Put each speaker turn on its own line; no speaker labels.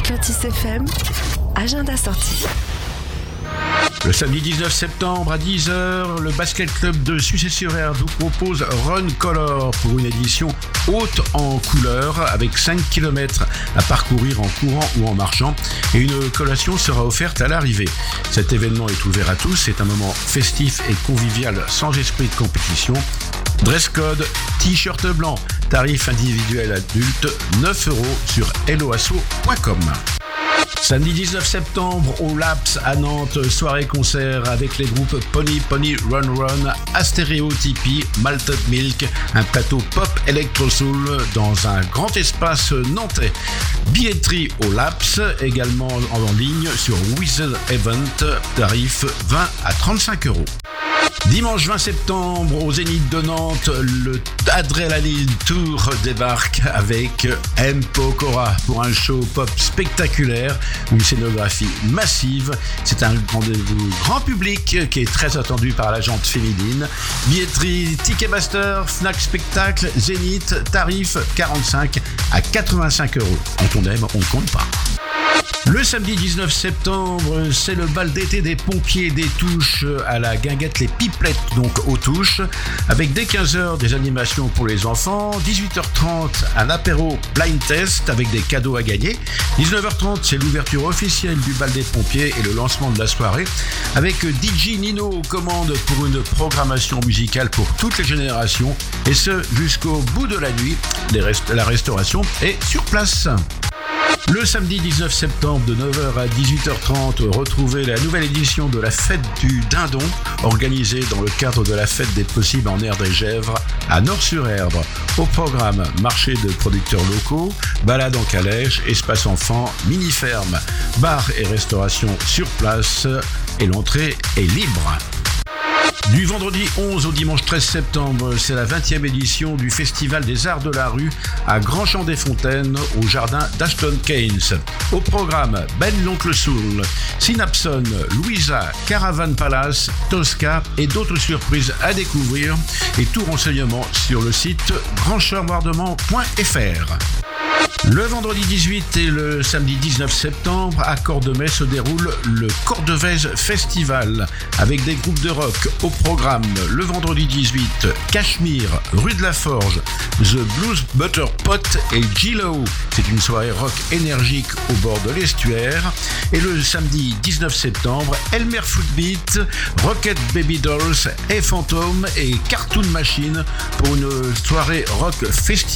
Atlantis FM, agenda sorti.
Le samedi 19 septembre à 10h, le basket club de Sucé-sur-Erdre vous propose Run Color pour une édition haute en couleur avec 5 km à parcourir en courant ou en marchant et une collation sera offerte à l'arrivée. Cet événement est ouvert à tous, c'est un moment festif et convivial sans esprit de compétition. Dress code, t-shirt blanc, tarif individuel adulte 9 € sur helloasso.com. Samedi 19 septembre au Laps à Nantes, soirée-concert avec les groupes Pony Pony Run Run, Astéréo Tipeee, Malted Milk, un plateau pop électro-soul dans un grand espace nantais. Billetterie au Laps, également en ligne sur Wizard Event, tarif 20 à 35 €. Dimanche 20 septembre, au Zénith de Nantes, le Adrenaline Tour débarque avec M. Pokora pour un show pop spectaculaire, une scénographie massive. C'est un rendez-vous grand public qui est très attendu par la gente féminine. Billetterie Ticketmaster, Fnac Spectacle, Zénith, tarif 45 à 85 €. Quand on aime, on ne compte pas. Le samedi 19 septembre, c'est le bal d'été des pompiers des Touches à la guinguette Les Pipelettes, donc aux Touches, avec dès 15h des animations pour les enfants, 18h30 un apéro blind test avec des cadeaux à gagner, 19h30 c'est l'ouverture officielle du bal des pompiers et le lancement de la soirée, avec DJ Nino aux commandes pour une programmation musicale pour toutes les générations, et ce jusqu'au bout de la nuit. La restauration est sur place. Le samedi 19 septembre de 9h à 18h30, retrouvez la nouvelle édition de la Fête du Dindon, organisée dans le cadre de la Fête des Possibles en Erdre et Gesvres à Nort-sur-Erdre. Au programme, marché de producteurs locaux, balade en calèche, espace enfant, mini-ferme, bar et restauration sur place et l'entrée est libre. Du vendredi 11 au dimanche 13 septembre, c'est la 20e édition du Festival des Arts de la Rue à Grand-Champ-des-Fontaines au jardin d'Ashton Keynes. Au programme, Ben l'Oncle Soul, Synapson, Louisa, Caravan Palace, Tosca et d'autres surprises à découvrir et tout renseignement sur le site grandchambardement.fr. Le vendredi 18 et le samedi 19 septembre, à Cordemais se déroule le Cordevez Festival avec des groupes de rock au programme. Le vendredi 18, Cachemire, Rue de la Forge, The Blues Butter Pot et G-Lo. C'est une soirée rock énergique au bord de l'estuaire. Et le samedi 19 septembre, Elmer Footbeat, Rocket Baby Dolls et Phantom et Cartoon Machine pour une soirée rock festive